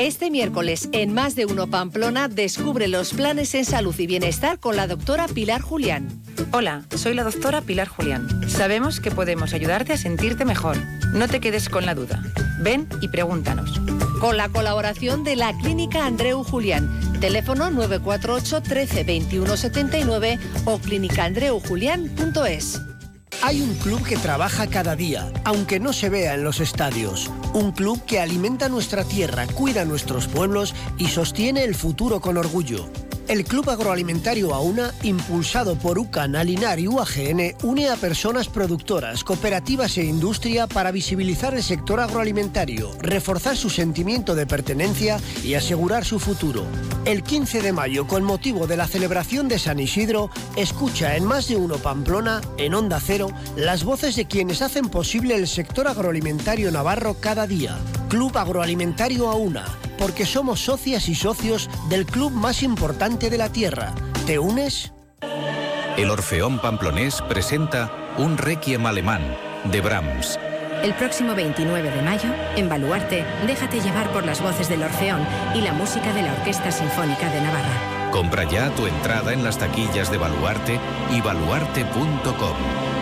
Este miércoles, en Más de Uno Pamplona, descubre los planes en salud y bienestar con la doctora Pilar Julián. Hola, soy la doctora Pilar Julián. Sabemos que podemos ayudarte a sentirte mejor. No te quedes con la duda. Ven y pregúntanos. Con la colaboración de la Clínica Andreu Julián. Teléfono 948 13 21 79 o clinicaandreujulian.es. Hay un club que trabaja cada día, aunque no se vea en los estadios. Un club que alimenta nuestra tierra, cuida nuestros pueblos y sostiene el futuro con orgullo. El Club Agroalimentario Auna, impulsado por UCAN, Alinar y UAGN, une a personas productoras, cooperativas e industria para visibilizar el sector agroalimentario, reforzar su sentimiento de pertenencia y asegurar su futuro. El 15 de mayo, con motivo de la celebración de San Isidro, escucha en Más de Uno Pamplona, en Onda Cero, las voces de quienes hacen posible el sector agroalimentario navarro cada día. Club Agroalimentario Auna, porque somos socias y socios del club más importante de la tierra. ¿Te unes? El Orfeón Pamplonés presenta un Requiem alemán de Brahms. El próximo 29 de mayo, en Baluarte, déjate llevar por las voces del Orfeón y la música de la Orquesta Sinfónica de Navarra. Compra ya tu entrada en las taquillas de Baluarte y baluarte.com.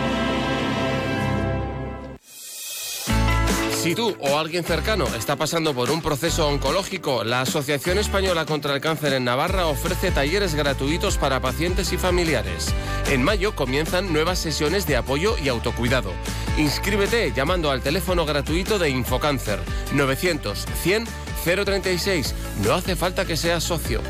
Si tú o alguien cercano está pasando por un proceso oncológico, la Asociación Española contra el Cáncer en Navarra ofrece talleres gratuitos para pacientes y familiares. En mayo comienzan nuevas sesiones de apoyo y autocuidado. Inscríbete llamando al teléfono gratuito de Infocáncer 900 100 036. No hace falta que seas socio.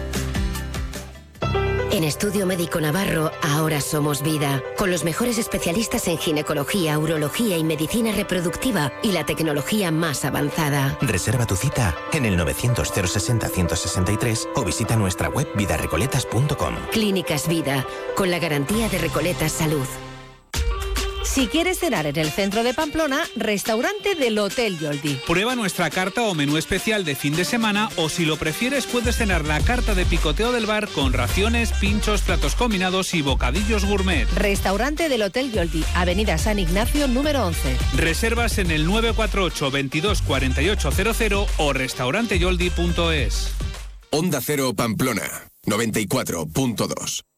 En Estudio Médico Navarro, ahora somos vida, con los mejores especialistas en ginecología, urología y medicina reproductiva y la tecnología más avanzada. Reserva tu cita en el 900 060 163 o visita nuestra web vidarecoletas.com. Clínicas Vida, con la garantía de Recoletas Salud. Si quieres cenar en el centro de Pamplona, restaurante del Hotel Yoldi. Prueba nuestra carta o menú especial de fin de semana, o si lo prefieres puedes cenar la carta de picoteo del bar con raciones, pinchos, platos combinados y bocadillos gourmet. Restaurante del Hotel Yoldi, Avenida San Ignacio, número 11. Reservas en el 948 22 48 00 o restauranteyoldi.es. Onda Cero Pamplona, 94.2.